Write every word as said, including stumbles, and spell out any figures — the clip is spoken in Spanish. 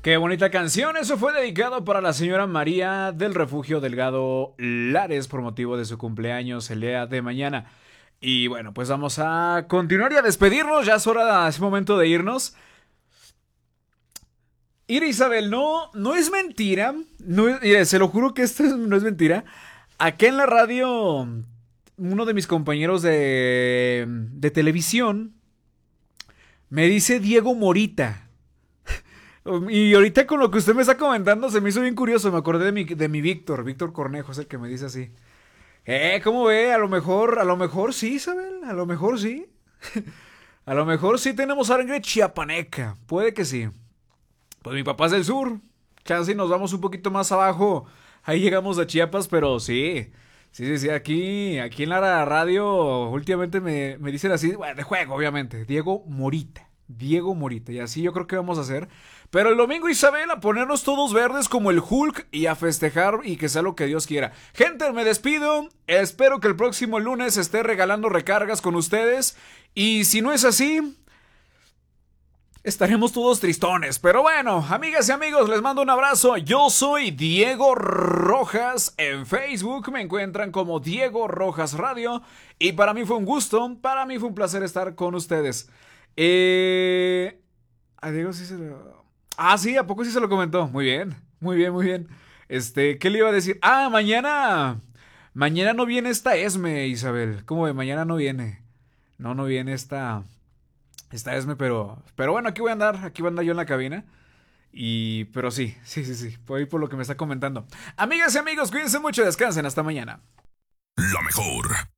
Qué bonita canción, eso fue dedicado para la señora María del Refugio Delgado Lares por motivo de su cumpleaños el día de mañana. Y bueno, pues vamos a continuar y a despedirnos, ya es hora, es momento de irnos. Mira, Isabel, no, no es mentira, no es- mire, se lo juro que esto es- no es mentira. Acá en la radio, uno de mis compañeros de, de televisión me dice Diego Morita. Y ahorita con lo que usted me está comentando se me hizo bien curioso. Me acordé de mi, de mi Víctor, Víctor Cornejo es el que me dice así. Eh, ¿cómo ve? A lo mejor, a lo mejor sí, Isabel, a lo mejor sí. A lo mejor sí tenemos sangre chiapaneca, puede que sí. Pues mi papá es del sur, casi nos vamos un poquito más abajo. Ahí llegamos a Chiapas, pero sí. Sí, sí, sí, aquí, aquí en la radio últimamente me, me dicen así, bueno, de juego, obviamente. Diego Morita. Diego Morita. Y así yo creo que vamos a hacer. Pero el domingo, Isabel, a ponernos todos verdes como el Hulk y a festejar y que sea lo que Dios quiera. Gente, me despido. Espero que el próximo lunes esté regalando recargas con ustedes. Y si no es así, estaremos todos tristones. Pero bueno, amigas y amigos, les mando un abrazo. Yo soy Diego Rojas. En Facebook me encuentran como Diego Rojas Radio. Y para mí fue un gusto, para mí fue un placer estar con ustedes. Eh... A Diego sí se lo... Ah, sí, ¿a poco sí se lo comentó? Muy bien, muy bien, muy bien. Este, ¿qué le iba a decir? Ah, mañana... Mañana no viene esta Esme, Isabel. ¿Cómo de mañana no viene? No, no viene esta... Esta Esme, pero... Pero bueno, aquí voy a andar, aquí voy a andar yo en la cabina. Y... Pero sí, sí, sí, sí. Por ahí por lo que me está comentando. Amigas y amigos, cuídense mucho, descansen. Hasta mañana. La mejor.